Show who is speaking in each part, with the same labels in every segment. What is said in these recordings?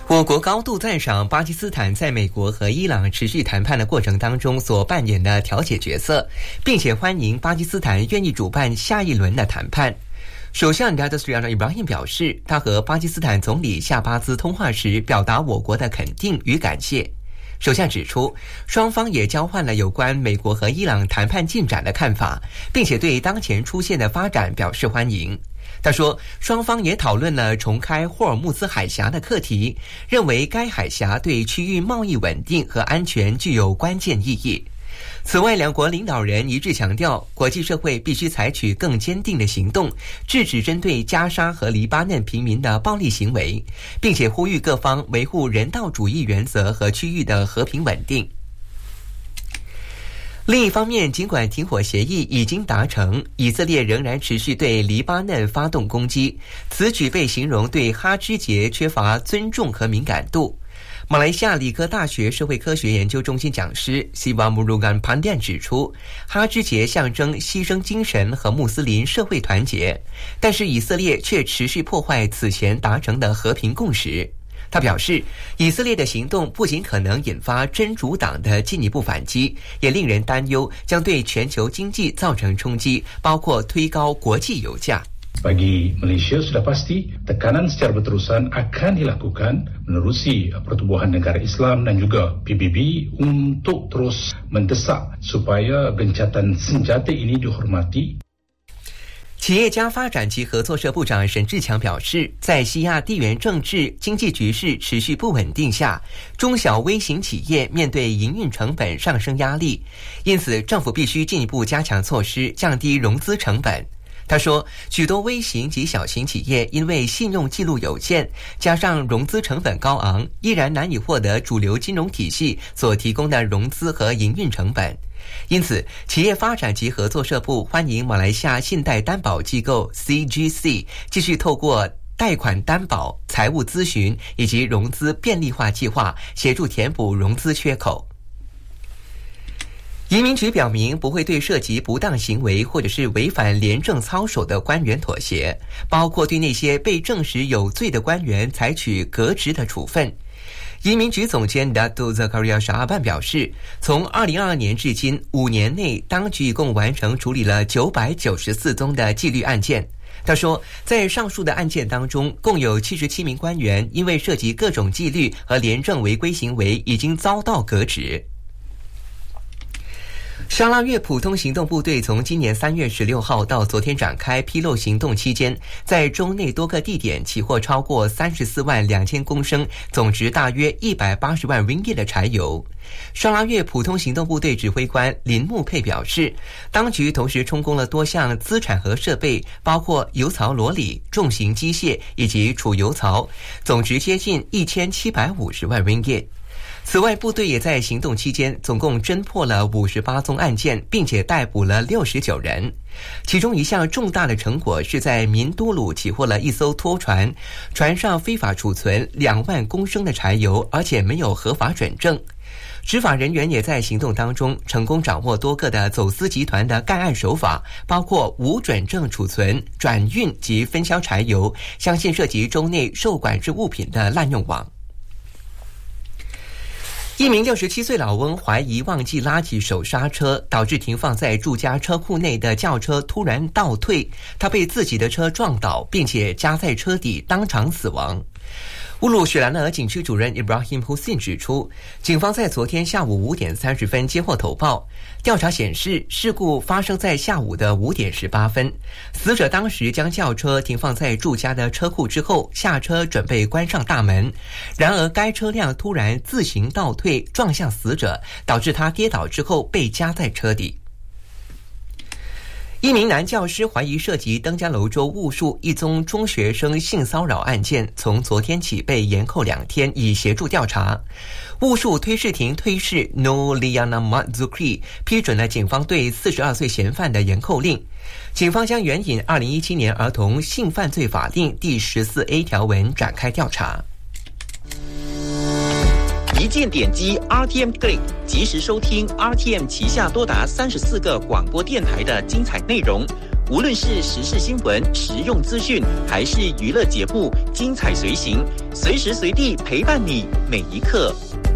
Speaker 1: 我国高度赞赏巴基斯坦在美国和伊朗持续谈判的过程当中所扮演的调解角色，并且欢迎巴基斯坦愿意主办下一轮的谈判。首相达德斯里安伊布拉欣表示，他和巴基斯坦总理夏巴兹通话时表达我国的肯定与感谢。首相指出，双方也交换了有关美国和伊朗谈判进展的看法，并且对当前出现的发展表示欢迎。他说，双方也讨论了重开霍尔木兹海峡的课题，认为该海峡对区域贸易稳定和安全具有关键意义。此外，两国领导人一致强调，国际社会必须采取更坚定的行动，制止针对加沙和黎巴嫩平民的暴力行为，并且呼吁各方维护人道主义原则和区域的和平稳定。另一方面，尽管停火协议已经达成，以色列仍然持续对黎巴嫩发动攻击，此举被形容对哈芝节缺乏尊重和敏感度。马来西亚理科大学社会科学研究中心讲师西瓦穆鲁甘潘甸指出，哈芝节象征牺牲精神和穆斯林社会团结，但是以色列却持续破坏此前达成的和平共识。他表示，以色列的行动不仅可能引发真主党的进一步反击，也令人担忧将对全球经济造成冲击，包括推高国际油价。
Speaker 2: Bagi Malaysia sudah pasti tekanan secara berterusan akan dilakukan menerusi Pertubuhan Negara Islam dan juga PBB untuk terus mendesak supaya gencatan senjata ini dihormati。
Speaker 1: 企业家发展及合作社部长沈志强表示，在西亚地缘政治经济局势持续不稳定下，中小微型企业面对营运成本上升压力，因此政府必须进一步加强措施，降低融资成本。他说，许多微型及小型企业因为信用记录有限，加上融资成本高昂，依然难以获得主流金融体系所提供的融资和营运成本。因此，企业发展及合作社部欢迎马来西亚信贷担保机构 CGC 继续透过贷款担保、财务咨询以及融资便利化计划，协助填补融资缺口。移民局表明不会对涉及不当行为或者是违反廉政操守的官员妥协，包括对那些被证实有罪的官员采取革职的处分。移民局总监 Dato' Zakaria Shaaban 表示，从2022年至今5年内，当局一共完成处理了994宗的纪律案件。他说，在上述的案件当中，共有77名官员因为涉及各种纪律和廉政违规行为，已经遭到革职。沙拉越普通行动部队从今年3月16号到昨天展开披露行动期间，在州内多个地点起获超过34万2000公升，总值大约180万 ringgit 的柴油。沙拉越普通行动部队指挥官林木佩表示，当局同时充公了多项资产和设备，包括油槽罗里、重型机械以及储油槽，总值接近1750万 ringgit。此外，部队也在行动期间总共侦破了58宗案件，并且逮捕了69人。其中一项重大的成果是在民都鲁起获了一艘拖船，船上非法储存2万公升的柴油，而且没有合法准证。执法人员也在行动当中成功掌握多个的走私集团的干案手法，包括无准证储存、转运及分销柴油，相信涉及州内受管制物品的滥用网。一名67岁老翁怀疑忘记拉起手刹车，导致停放在住家车库内的轿车突然倒退，他被自己的车撞倒，并且夹在车底当场死亡。乌鲁雪兰莪警区主任 Ibrahim Hussein 指出，警方在昨天下午5点30分接获投报，调查显示事故发生在下午的5点18分，死者当时将轿车停放在住家的车库之后下车准备关上大门，然而该车辆突然自行倒退撞向死者，导致他跌倒之后被夹在车底。一名男教师怀疑涉及登嘉楼州雾树一宗中学生性骚扰案件，从昨天起被延后2天，以协助调查。雾树推事庭推事 Noliana Matzukri 批准了警方对42岁嫌犯的延扣令。警方将援引2017年儿童性犯罪法令第14A 条文展开调查。
Speaker 3: 一键点击 RTM Click， 及时收听 RTM 旗下多达34个广播电台的精彩内容。 无论是时事新闻、实用资讯，还是娱乐节目，精彩随行，随时随地陪伴你每一刻。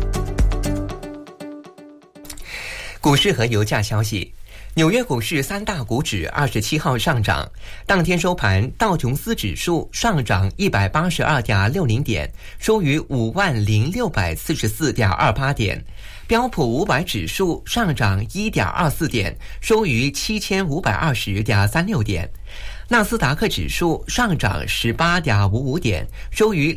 Speaker 1: 股市和油价消息。纽约股市三大股指27号上涨，当天收盘，道琼斯指数上涨182.60点，收于50644.28点；标普500指数上涨1.24点，收于7520.36点；纳斯达克指数上涨18.55点，收于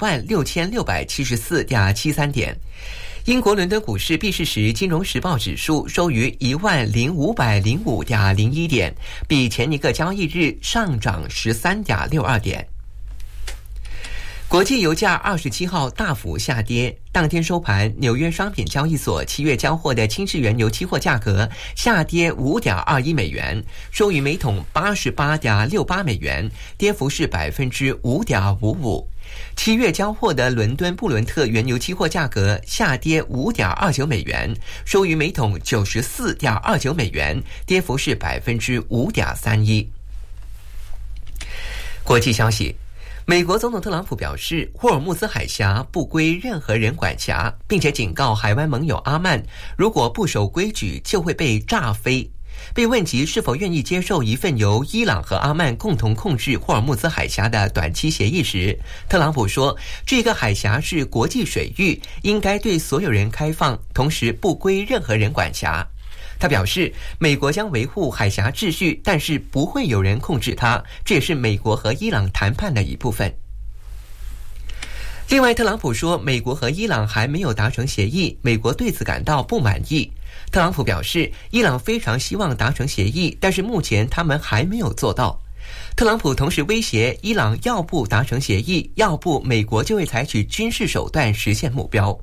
Speaker 1: 26674.73点。英国伦敦股市闭市时，金融时报指数收于10505.01点，比前一个交易日上涨13.62点。国际油价27号大幅下跌，当天收盘，纽约商品交易所7月交货的轻质原油期货价格下跌5.21美元，收于每桶88.68美元，跌幅是5.55%。7月交货的伦敦布伦特原油期货价格下跌5.29美元，收于每桶94.29美元，跌幅是5.31%。国际消息。美国总统特朗普表示，霍尔木兹海峡不归任何人管辖，并且警告海湾盟友阿曼，如果不守规矩就会被炸飞。被问及是否愿意接受一份由伊朗和阿曼共同控制霍尔木兹海峡的短期协议时，特朗普说，这个海峡是国际水域，应该对所有人开放，同时不归任何人管辖。他表示，美国将维护海峡秩序，但是不会有人控制它，这也是美国和伊朗谈判的一部分。另外，特朗普说，美国和伊朗还没有达成协议，美国对此感到不满意。特朗普表示，伊朗非常希望达成协议，但是目前他们还没有做到。特朗普同时威胁，伊朗要不达成协议，要不美国就会采取军事手段实现目标。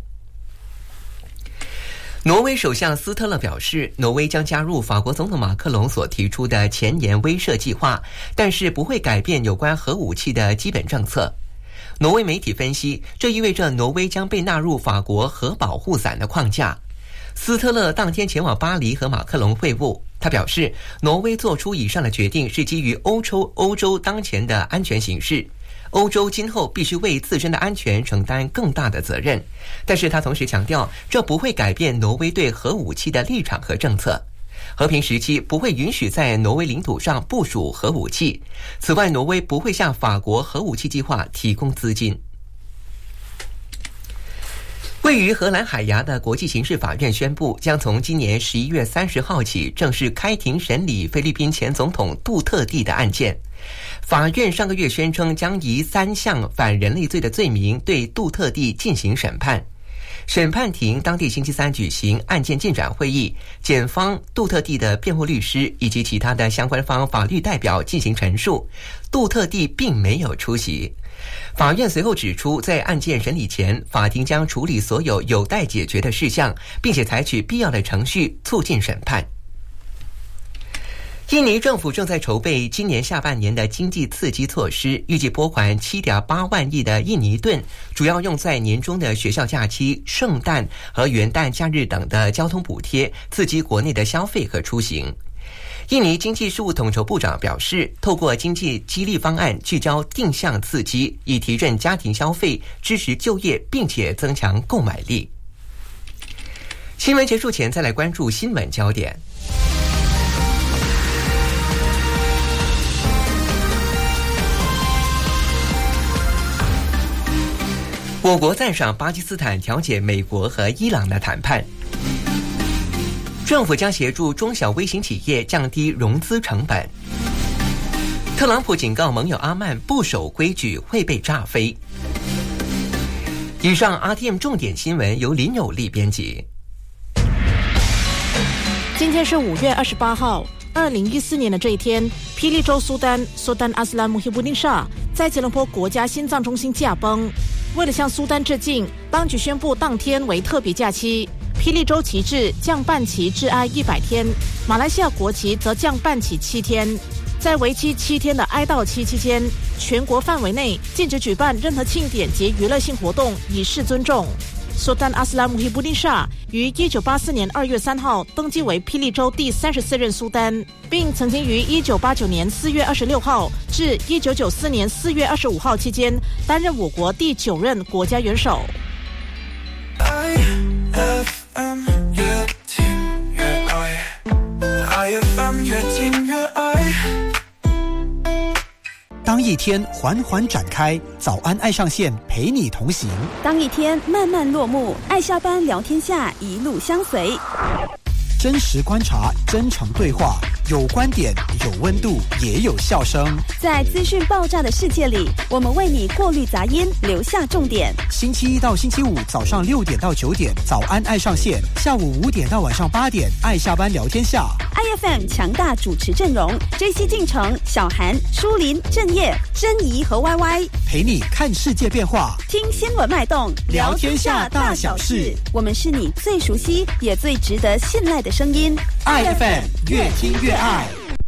Speaker 1: 挪威首相斯特勒表示，挪威将加入法国总统马克龙所提出的前沿威慑计划，但是不会改变有关核武器的基本政策。挪威媒体分析，这意味着挪威将被纳入法国核保护伞的框架。斯特勒当天前往巴黎和马克龙会晤，他表示，挪威做出以上的决定是基于欧洲当前的安全形势。欧洲今后必须为自身的安全承担更大的责任，但是他同时强调，这不会改变挪威对核武器的立场和政策。和平时期不会允许在挪威领土上部署核武器。此外，挪威不会向法国核武器计划提供资金。位于荷兰海牙的国际刑事法院宣布，将从今年11月30号起正式开庭审理菲律宾前总统杜特地的案件。法院上个月宣称，将以3项反人类罪的罪名对杜特地进行审判。审判庭当地星期三举行案件进展会议，检方、杜特地的辩护律师以及其他的相关方法律代表进行陈述。杜特地并没有出席。法院随后指出，在案件审理前，法庭将处理所有有待解决的事项，并且采取必要的程序促进审判。印尼政府正在筹备今年下半年的经济刺激措施，预计拨款7.8万亿的印尼盾，主要用在年中的学校假期、圣诞和元旦假日等的交通补贴，刺激国内的消费和出行。印尼经济事务统筹部长表示，透过经济激励方案聚焦定向刺激，以提振家庭消费、支持就业，并且增强购买力。新闻结束前，再来关注新闻焦点。我国赞赏巴基斯坦调解美国和伊朗的谈判。政府将协助中小微型企业降低融资成本。特朗普警告盟友阿曼不守规矩会被炸飞。以上 RTM 重点新闻由林有利编辑。
Speaker 4: 今天是5月28号，2014年的这一天，霹雳州苏丹阿斯兰穆希布丁沙在吉隆坡国家心脏中心驾崩。为了向苏丹致敬，当局宣布当天为特别假期。霹雳州旗帜降半旗致哀100天，马来西亚国旗则降半旗7天。在为期7天的哀悼期期间，全国范围内禁止举办任何庆典及娱乐性活动，以示尊重。 Sultan Aslam Muhyiddin Shah 于1984年2月3号登基为霹雳州第34任苏丹，并曾经于1989年4月26号至1994年4月25号期间担任我国第9任国家元首。
Speaker 5: IFM 越听越爱 IFM 越听越爱。
Speaker 6: 当一天缓缓展开，早安爱上线陪你同行；
Speaker 7: 当一天慢慢落幕，爱下班聊天下一路相随。
Speaker 6: 真实观察，真诚对话，有观点，有温度，也有笑声。
Speaker 7: 在资讯爆炸的世界里，我们为你过滤杂音，留下重点。
Speaker 6: 星期一到星期五早上6点到9点，早安爱上线；下午5点到晚上8点，爱下班聊天下。
Speaker 7: IFM 强大主持阵容：JC进城、小韩、舒林、郑业、珍怡和 YY，
Speaker 6: 陪你看世界变化，
Speaker 7: 听新闻脉动，
Speaker 6: 聊天下大小事。
Speaker 7: 我们是你最熟悉也最值得信赖的声音。
Speaker 6: IFM 越听越爱。